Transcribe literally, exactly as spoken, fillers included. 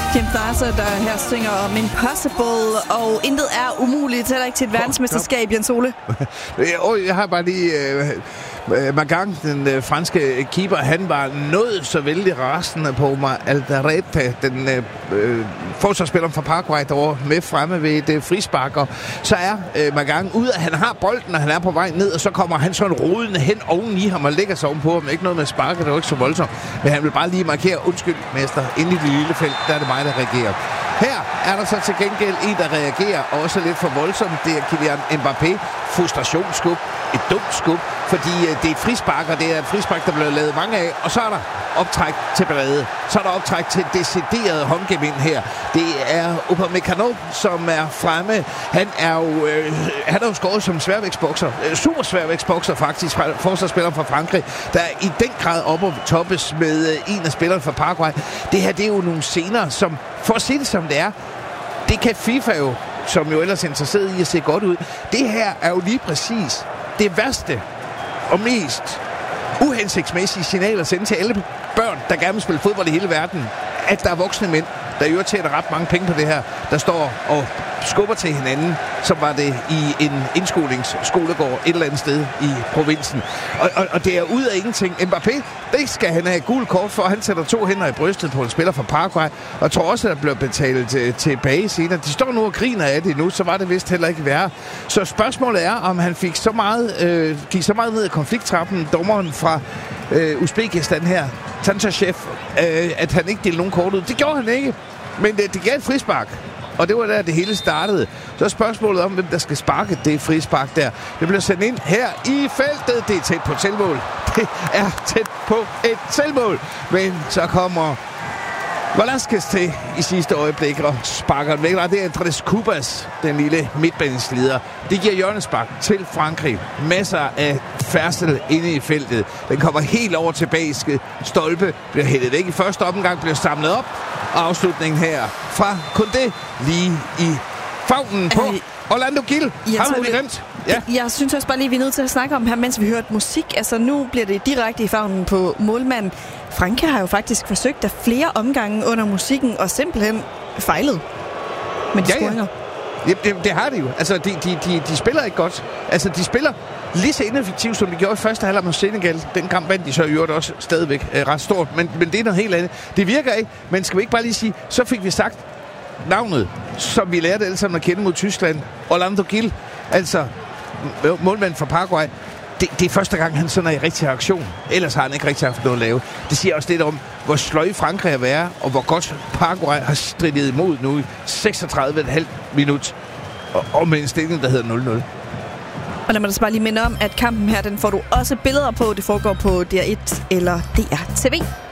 Kim Darcy, der her synger om Impossible, og intet er umuligt, heller ikke til et verdensmesterskab, Jens Ole. Jeg har bare lige... Øh, Magang, den øh, franske keeper, han var noget så vældig rasende på mig. Alderete, den øh, forsvarsspiller fra Paraguay, der var med fremme ved et øh, frispark. Og så er øh, Magang ude, at han har bolden, og han er på vej ned, og så kommer han sådan rodende hen oven i ham og lægger sig ovenpå ham. Ikke noget med sparket, det var ikke så voldsomt. Men han vil bare lige markere, undskyld, mester, inde i det lille felt, der er det mig, der reagerer. Her er der så til gengæld en, der reagerer også lidt for voldsomt. Det er Kylian Mbappé. Frustrationsskub. Et dumt skub, fordi øh, det er et frispark, og det er et frispark, der bliver lavet mange af. Og så er der optræk til ballade. Så er der optræk til decideret håndgevind her. Det er Upamecano, som er fremme. Han er jo, øh, han er jo skåret som sværvægtsbokser. Øh, super sværvægtsbokser faktisk, fra forsvarsspilleren fra Frankrig, der er i den grad oppe og toppes med øh, en af spillerne fra Paraguay. Det her, det er jo nogle scener, som, for at sige det som det er, det kan FIFA jo, som jo ellers er interesseret i at se godt ud. Det her er jo lige præcis det værste og mest uhensigtsmæssige signal at sende til alle børn, der gerne vil spille fodbold i hele verden, at der er voksne mænd, der i øvrigt tjener ret mange penge på det her, der står og skubber til hinanden, som var det i en indskolingsskolegård et eller andet sted i provinsen. Og, og, og det er ud af ingenting. Mbappé, det skal han have gul kort for. Han sætter to hænder i brystet på en spiller fra Paraguay, og jeg tror også, at der bliver betalt øh, tilbage senere. De står nu og griner af det nu, så var det vist heller ikke værre. Så spørgsmålet er, om han fik så meget, øh, gik så meget ned i konflikttrappen, dommeren fra øh, Uzbekistan her, Tantashev, øh, at han ikke delte nogen kort ud. Det gjorde han ikke, men det, det gav et frispark. Og det var der, det hele startede. Så er spørgsmålet om, hvem der skal sparke det frispark der. Det bliver sendt ind her i feltet. Det er tæt på et selvmål. Det er tæt på et selvmål. Men så kommer Velasquez til i sidste øjeblik og sparker den væk. Det er Andrés Cubas, den lille midtbaneslider. Det giver hjørnespark til Frankrig. Masser af færdsel inde i feltet. Den kommer helt over til bagiske stolpe. Bliver hældet væk i første omgang. Bliver samlet op. Og afslutningen her fra Koundé lige i favnen på øh, Orlando Gil. Har du det glemt? Ja. Jeg synes også bare lige, vi er nødt til at snakke om her, mens vi hørte musik. Altså nu bliver det direkte i favnen på målmanden. Frankrig har jo faktisk forsøgt af flere omgange under musikken og simpelthen fejlet med de ja, scoringer. Ja, det, det har de jo. Altså, de, de, de, de spiller ikke godt. Altså, de spiller lige så ineffektivt, som de gjorde i første halvleg mod Senegal. Den kamp vandt de så i øvrigt også stadigvæk øh, ret stort. Men, men det er noget helt andet. Det virker ikke, men skal vi ikke bare lige sige, så fik vi sagt navnet, som vi lærte alle sammen at kende mod Tyskland. Orlando Gil, altså målmanden fra Paraguay. Det, det er første gang, han sådan er i rigtig aktion. Ellers har han ikke rigtig haft noget at lave. Det siger også lidt om, hvor sløj Frankrig er være, og hvor godt Paraguay har stridet imod nu i seksogtredive komma fem minut. Og, og med en stilling, der hedder nul nul. Og lad mig da bare lige minde om, at kampen her, den får du også billeder på. Det foregår på D R et eller D R T V.